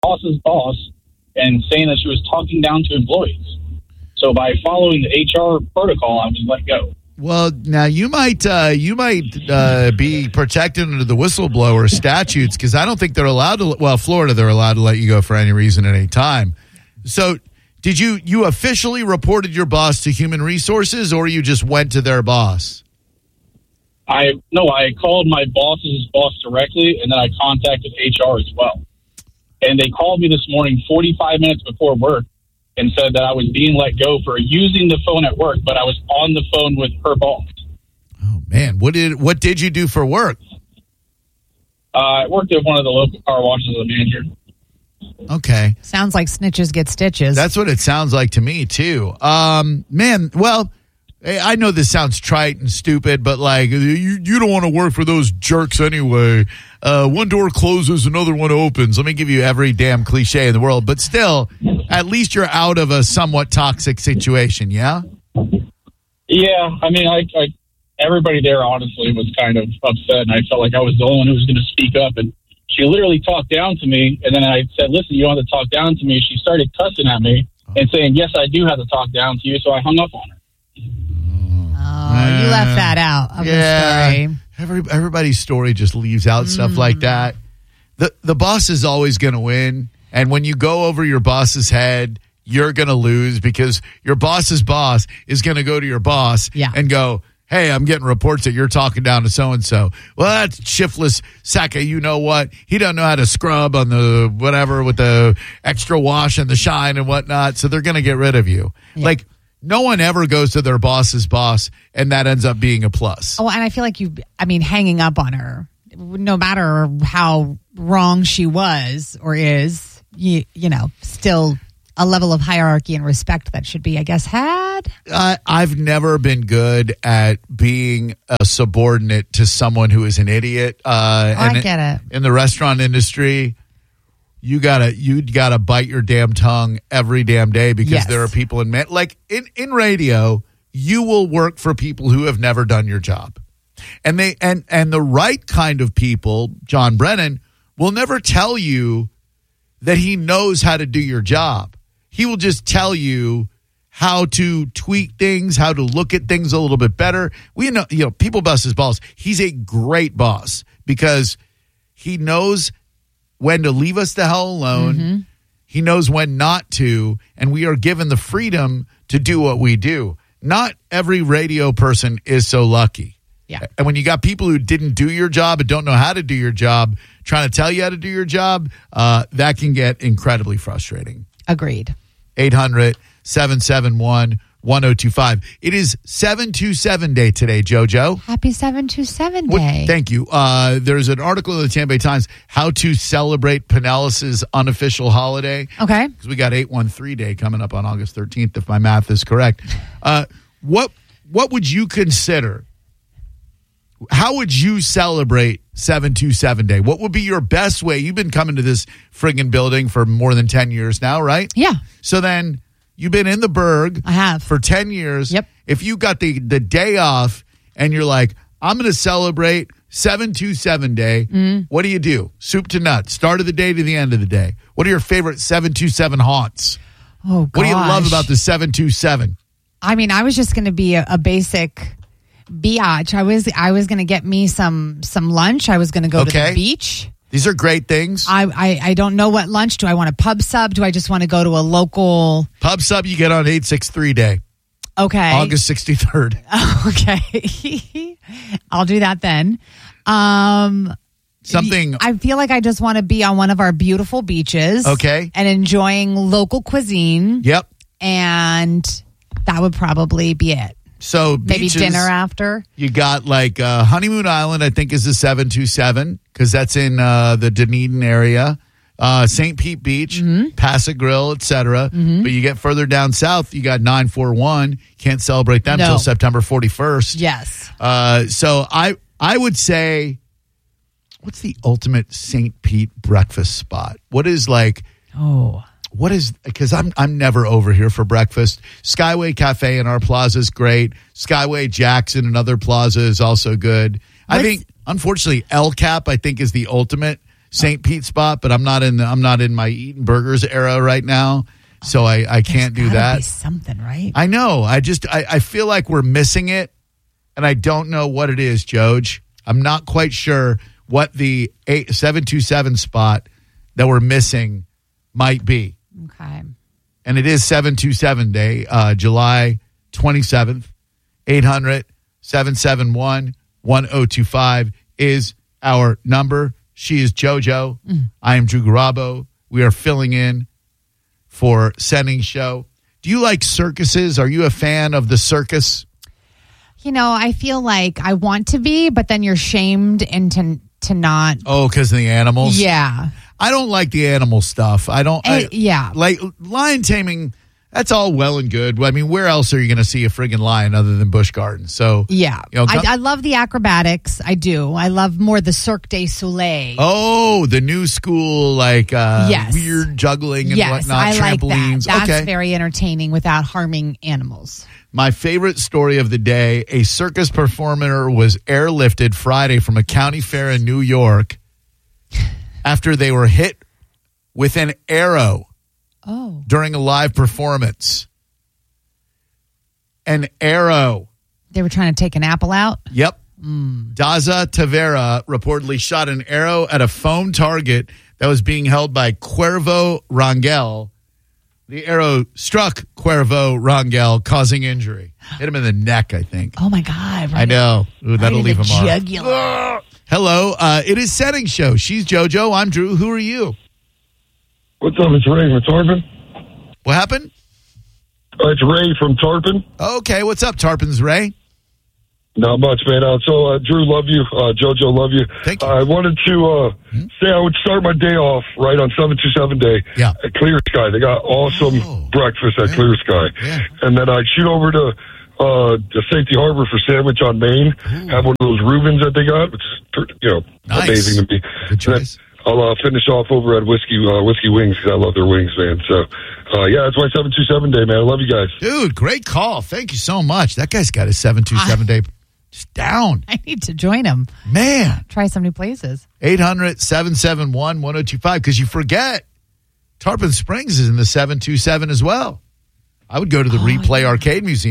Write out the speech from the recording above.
boss's boss and saying that she was talking down to employees. So by following the HR protocol, I was let go. Well, now you might be protected under the whistleblower statutes because I don't think they're allowed to. Well, Florida, they're allowed to let you go for any reason at any time. So, did you officially reported your boss to Human Resources, or you just went to their boss? I called my boss's boss directly, and then I contacted HR as well. And they called me this morning 45 minutes before work and said that I was being let go for using the phone at work, but I was on the phone with her boss. Oh man, what did you do for work? I worked at one of the local car washes as a manager. Okay. Sounds like snitches get stitches. That's what it sounds like to me too. Man, well, I know this sounds trite and stupid, but like you don't want to work for those jerks anyway. One door closes, another one opens. Let me give you every damn cliche in the world, but still, at least you're out of a somewhat toxic situation, yeah? Yeah, I mean, I everybody there honestly was kind of upset, and I felt like I was the only one who was going to speak up. And she literally talked down to me, and then I said, "Listen, you don't have to talk down to me." She started cussing at me and saying, "Yes, I do have to talk down to you." So I hung up on her. Oh, you left that out of the story. Everybody's story just leaves out stuff like that. The boss is always going to win, and when you go over your boss's head, you're going to lose because your boss's boss is going to go to your boss and go, "Hey, I'm getting reports that you're talking down to so-and-so." Well, that's shiftless Saka. You know what? He doesn't know how to scrub on the whatever with the extra wash and the shine and whatnot, so they're going to get rid of you. Yeah. Like, no one ever goes to their boss's boss, and that ends up being a plus. Oh, and I feel like hanging up on her, no matter how wrong she was or is, you know, still a level of hierarchy and respect that should be, I guess, had. I've never been good at being a subordinate to someone who is an idiot. I get it. In the restaurant industry, you gotta bite your damn tongue every damn day because there are people in radio, you will work for people who have never done your job. And the right kind of people, John Brennan, will never tell you that he knows how to do your job. He will just tell you how to tweak things, how to look at things a little bit better. We know, people bust his balls. He's a great boss because he knows when to leave us the hell alone. Mm-hmm. He knows when not to, and we are given the freedom to do what we do. Not every radio person is so lucky. Yeah. And when you got people who didn't do your job and don't know how to do your job, trying to tell you how to do your job, that can get incredibly frustrating. Agreed. 800-771-1025. It is 727 Day today, JoJo. Happy 727 Day. Thank you. There's an article in the Tampa Bay Times, how to celebrate Pinellas' unofficial holiday. Okay. Because we got 813 Day coming up on August 13th, if my math is correct. What would you consider? How would you celebrate 727 Day? What would be your best way? You've been coming to this friggin' building for more than 10 years now, right? Yeah. So then you've been in the Berg. I have. For 10 years. Yep. If you got the day off and you're like, I'm going to celebrate 727 Day, what do? Soup to nuts. Start of the day to the end of the day. What are your favorite 727 haunts? Oh, gosh. What do you love about the 727? I mean, I was just going to be a basic biatch. I was going to get me some lunch. I was going to go to the beach. These are great things. I don't know what lunch. Do I want a pub sub? Do I just want to go to a local pub sub? You get on 863 Day. Okay, August 63rd. Okay, I'll do that then. Something. I feel like I just want to be on one of our beautiful beaches. Okay, and enjoying local cuisine. Yep, and that would probably be it. So maybe beaches, dinner after. You got like Honeymoon Island, I think, is the 727 because that's in the Dunedin area. St. Pete Beach, Passa Grill, etc. But you get further down south, you got 941. Can't celebrate them until September 41st. Yes. So I would say, what's the ultimate St. Pete breakfast spot? What is like? What is, because I'm never over here for breakfast. Skyway Cafe in our plaza is great. Skyway Jackson and other plaza is also good. I think, unfortunately, El Cap, I think, is the ultimate St. Pete spot, but I'm not in my eating burgers era right now, so I can't do that. Be something, right? I know. I feel like we're missing it, and I don't know what it is, Joj. I'm not quite sure what the 727 spot that we're missing might be. Okay. And it is 727 Day, July 27th. 800-771-1025 is our number. She is JoJo. I am Drew Garabo. We are filling in for Sending Show. Do you like circuses? Are you a fan of the circus? I feel like I want to be, but then you're shamed into not. Oh, because of the animals? Yeah. I don't like the animal stuff. Yeah. Like lion taming, that's all well and good. I mean, where else are you going to see a friggin' lion other than Busch Gardens? So yeah, I love the acrobatics. I do. I love more the Cirque du Soleil. Oh, the new school, yes. Weird juggling and yes, whatnot. I trampolines. Like that. That's okay. very entertaining without harming animals. My favorite story of the day: a circus performer was airlifted Friday from a county fair in New York after they were hit with an arrow. Oh. During a live performance. An arrow. They were trying to take an apple out? Yep. Daza Tavera reportedly shot an arrow at a foam target that was being held by Cuervo Rangel. The arrow struck Cuervo Rangel, causing injury. Hit him in the neck, I think. Oh, my God. Right. I know. Ooh, that'll leave him jugular. off. Hello. It is Sending Show. She's JoJo. I'm Drew. Who are you? What's up? It's Ray from Tarpon. What happened? It's Ray from Tarpon. Okay, what's up, Tarpon's Ray? Not much, man. So, Drew, love you. JoJo, love you. Thank you. I wanted to say I would start my day off right on 727 Day at Clear Sky. They got awesome breakfast at Clear Sky. Yeah. And then I'd shoot over to Safety Harbor for Sandwich on Main. Have one of those Reubens that they got, which is, nice. Amazing to me. Good choice. I'll finish off over at Whiskey Wings because I love their wings, man. So, that's my 727 Day, man. I love you guys. Dude, great call. Thank you so much. That guy's got his 727 Day just down. I need to join him. Man. Try some new places. 800-771-1025 because you forget Tarpon Springs is in the 727 as well. I would go to the Replay Arcade Museum.